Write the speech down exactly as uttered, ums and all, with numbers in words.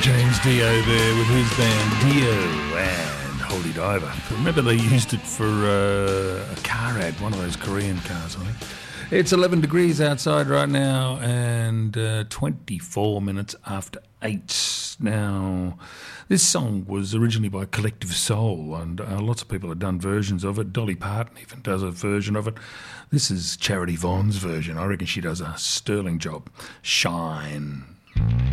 James Dio there with his band Dio and Holy Diver. Remember they used it for uh, a car ad, one of those Korean cars, I think. It's eleven degrees outside right now and uh, twenty-four minutes after eight. Now, this song was originally by Collective Soul and uh, lots of people have done versions of it. Dolly Parton even does a version of it. This is Charity Vaughan's version. I reckon she does a sterling job. Shine.